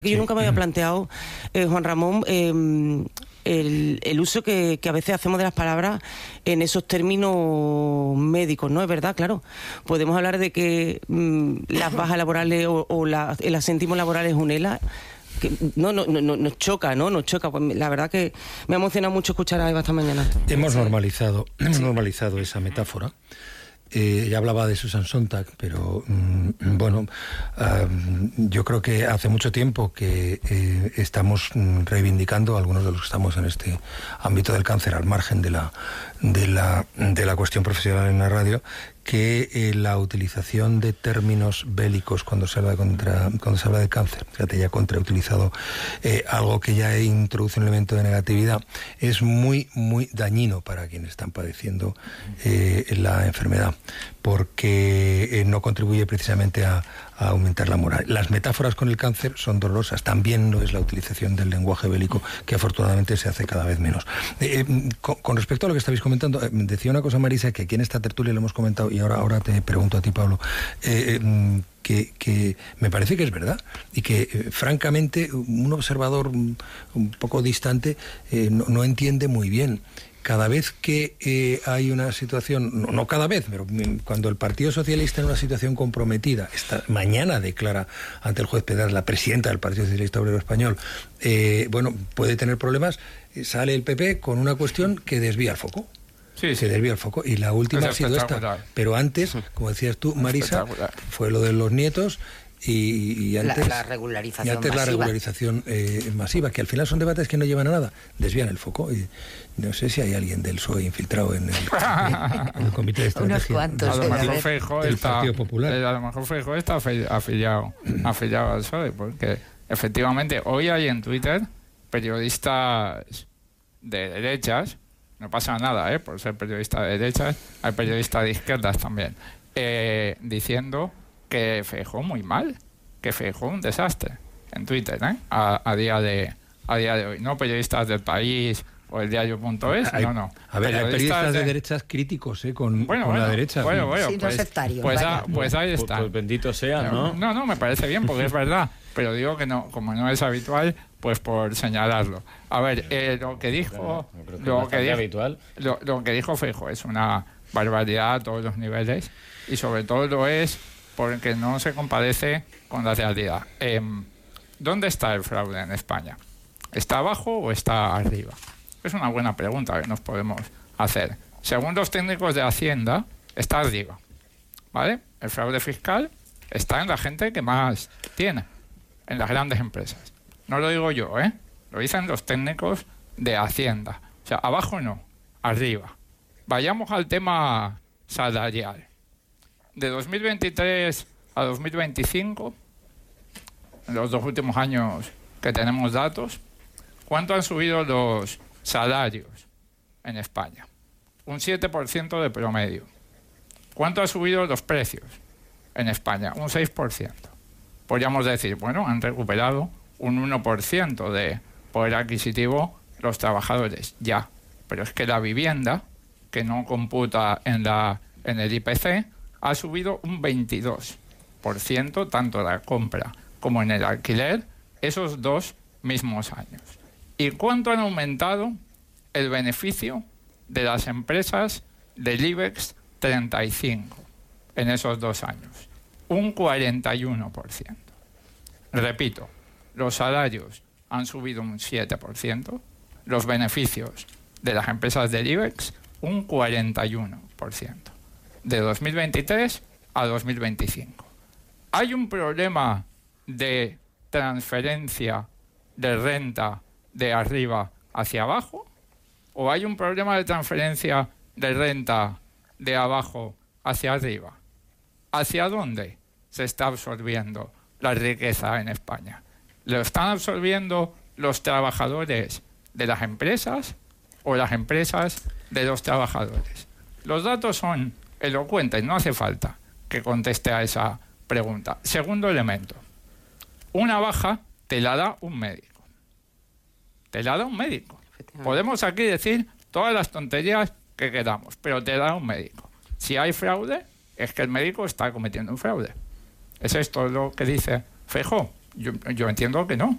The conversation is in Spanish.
Yo nunca me había planteado, Juan Ramón, el uso que a veces hacemos de las palabras en esos términos médicos, ¿no? Es verdad, claro. Podemos hablar de que las bajas laborales o el asentismo laboral es un ELA. Que nos choca, ¿no? Nos choca. Pues la verdad que me ha emocionado mucho escuchar a Eva esta mañana. Hemos normalizado esa metáfora. Ya hablaba de Susan Sontag, pero yo creo que hace mucho tiempo que estamos reivindicando, algunos de los que estamos en este ámbito del cáncer, al margen de la cuestión profesional en la radio, que la utilización de términos bélicos cuando se habla de cáncer, fíjate, ya he utilizado algo que ya introduce un elemento de negatividad, es muy, muy dañino para quienes están padeciendo la enfermedad, porque no contribuye precisamente a aumentar la moral. Las metáforas con el cáncer son dolorosas, también lo es la utilización del lenguaje bélico, que afortunadamente se hace cada vez menos. Con respecto a lo que estabais comentando, decía una cosa Marisa, que aquí en esta tertulia lo hemos comentado, y ahora te pregunto a ti, Pablo, que me parece que es verdad, y que francamente un observador un poco distante no entiende muy bien. Cada vez que hay una situación, no cada vez, pero cuando el Partido Socialista en una situación comprometida, esta mañana declara ante el juez Pedraz, la presidenta del Partido Socialista Obrero Español, puede tener problemas, sale el PP con una cuestión que desvía el foco. Sí. Se desvía el foco. Y la última ha sido esta. Pero antes, como decías tú, Marisa, fue lo de los nietos. Y antes la regularización y antes masiva. La regularización masiva, que al final son debates que no llevan a nada, desvían el foco. Y no sé si hay alguien del PSOE infiltrado en el comité de estrategia. Unos cuantos. A lo mejor Feijóo del Partido Popular. A lo mejor Feijóo está afiliado al PSOE, porque efectivamente hoy hay en Twitter periodistas de derechas, no pasa nada por ser periodista de derechas, hay periodistas de izquierdas también, diciendo que Feijóo muy mal, que Feijóo un desastre en Twitter, a día de hoy. No periodistas del País o el diario.es, no. A ver, hay periodistas de derechas críticos con la derecha. Sí, no sectarios. Pues ahí está. Pues bendito sea, ¿no? No, me parece bien, porque es verdad, pero digo que no, como no es habitual, pues por señalarlo. A ver, lo que dijo Feijóo es una barbaridad a todos los niveles, y sobre todo lo es porque no se compadece con la realidad. ¿Dónde está el fraude en España? ¿Está abajo o está arriba? Es una buena pregunta que nos podemos hacer. Según los técnicos de Hacienda, está arriba, ¿vale? El fraude fiscal está en la gente que más tiene, en las grandes empresas. No lo digo yo, lo dicen los técnicos de Hacienda. O sea, abajo no, arriba. Vayamos al tema salarial. De 2023 a 2025, en los 2 últimos años que tenemos datos, ¿cuánto han subido los salarios en España? Un 7% de promedio. ¿Cuánto han subido los precios en España? Un 6%. Podríamos decir, han recuperado un 1% de poder adquisitivo los trabajadores, ya. Pero es que la vivienda, que no computa en el IPC, ha subido un 22%, tanto en la compra como en el alquiler, esos 2 mismos años. ¿Y cuánto han aumentado el beneficio de las empresas del IBEX 35 en esos 2 años? Un 41%. Repito, los salarios han subido un 7%, los beneficios de las empresas del IBEX un 41%. De 2023 a 2025. ¿Hay un problema de transferencia de renta de arriba hacia abajo? ¿O hay un problema de transferencia de renta de abajo hacia arriba? ¿Hacia dónde se está absorbiendo la riqueza en España? ¿Lo están absorbiendo los trabajadores de las empresas o las empresas de los trabajadores? Los datos son elocuentes, no hace falta que conteste a esa pregunta. Segundo elemento, una baja te la da un médico. Te la da un médico. Podemos aquí decir todas las tonterías que queramos, pero te da un médico. Si hay fraude, es que el médico está cometiendo un fraude. ¿Es esto lo que dice Feijóo? Yo entiendo que no.